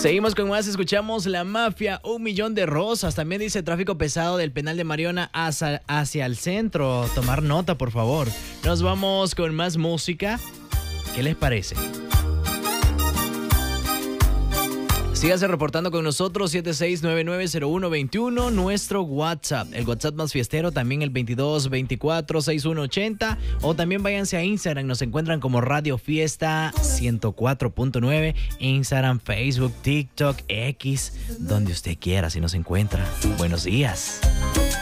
Seguimos con más, escuchamos La Mafia, 1.000.000 de rosas. También dice tráfico pesado del penal de Mariona hacia el centro. Tomar nota, por favor. Nos vamos con más música. ¿Qué les parece? Sígase reportando con nosotros, 76990121, nuestro WhatsApp. El WhatsApp más fiestero, también el 22246180. O también váyanse a Instagram, nos encuentran como Radio Fiesta 104.9. Instagram, Facebook, TikTok, X, donde usted quiera, si nos encuentra. Buenos días.